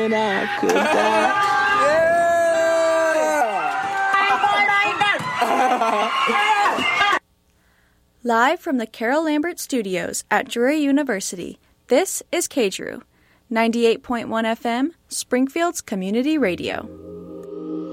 wishing I could die. Live from the Carol Lambert Studios at Drury University, this is KDRU, 98.1 FM, Springfield's Community Radio.